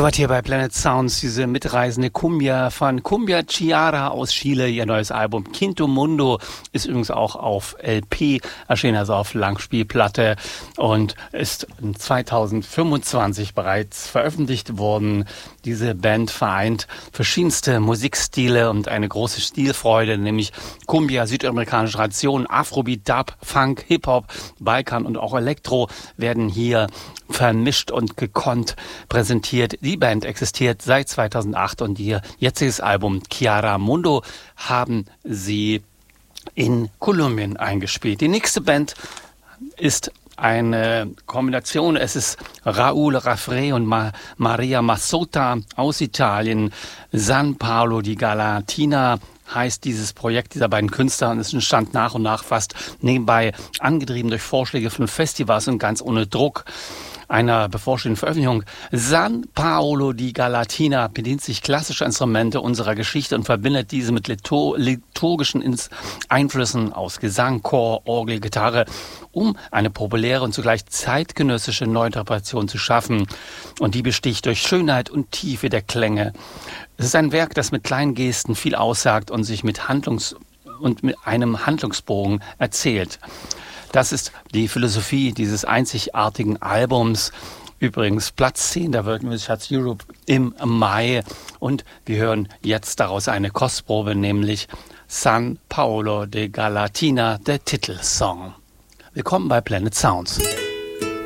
Soweit hier bei Planet Sounds, diese mitreisende Cumbia von Cumbia Chiara aus Chile. Ihr neues Album Quinto Mundo ist übrigens auch auf LP erschienen, also auf Langspielplatte, und ist 2025 bereits veröffentlicht worden. Diese Band vereint verschiedenste Musikstile und eine große Stilfreude, nämlich Cumbia, südamerikanische Tradition, Afrobeat, Dub, Funk, Hip-Hop, Balkan und auch Elektro werden hier vermischt und gekonnt präsentiert. Die Band existiert seit 2008 und ihr jetziges Album Chiara Mundo haben sie in Kolumbien eingespielt. Die nächste Band ist eine Kombination. Es ist Raúl Rafré und Maria Massota aus Italien. San Paolo di Galatina heißt dieses Projekt dieser beiden Künstler, und es entstand nach und nach fast nebenbei, angetrieben durch Vorschläge von Festivals und ganz ohne Druck einer bevorstehenden Veröffentlichung. San Paolo di Galatina bedient sich klassischer Instrumente unserer Geschichte und verbindet diese mit liturgischen Einflüssen aus Gesang, Chor, Orgel, Gitarre, um eine populäre und zugleich zeitgenössische Neuinterpretation zu schaffen. Und die besticht durch Schönheit und Tiefe der Klänge. Es ist ein Werk, das mit kleinen Gesten viel aussagt und sich mit einem Handlungsbogen erzählt. Das ist die Philosophie dieses einzigartigen Albums. Übrigens Platz 10 der World Music Charts Europe im Mai. Und wir hören jetzt daraus eine Kostprobe, nämlich San Paolo di Galatina, der Titelsong. Willkommen bei Planet Sounds.